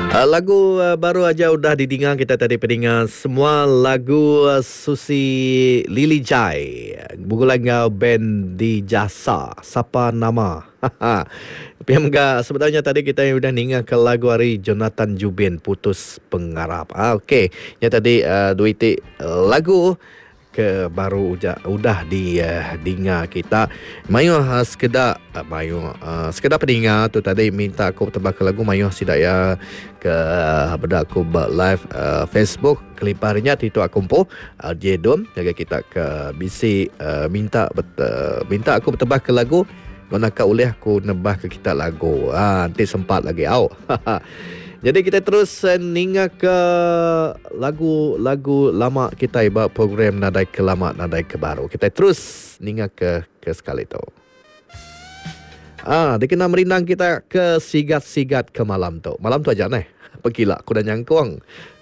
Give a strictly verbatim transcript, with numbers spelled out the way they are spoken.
Uh, lagu uh, baru aja udah didengar kita tadi pendengar semua lagu uh, Susi Lily Jai. Bugulangau band di Jasa. Siapa nama? Pihak sebenarnya tadi kita yang udah dengar ke lagu hari Jonathan Jubin Putus Pengarap. Ah, okey. Yang tadi uh, dua itik uh, lagu ke baru udah, udah di uh, dengar kita. Mayu uh, sekedar uh, mayu uh, sekedar pendengar tu tadi minta aku tebak ke lagu mayu sidak ya ke uh, benda aku buat live uh, Facebook keliparnya itu aku po uh, dia dom jaga kita ke bisi uh, minta bet, uh, minta aku bertebak ke lagu guna ka oleh aku nebah ke kita lagu. Ah, nanti sempat lagi au. Jadi kita terus uh, ninga ke lagu-lagu lama kita iba program Nadai ke Lama Nadai ke Baru. Kita terus ninga ke ke sekali tu. Ah, dia kena merindang kita ke sigat-sigat ke malam tu. Malam tu aja nih. Pergilah aku dan nyangkong.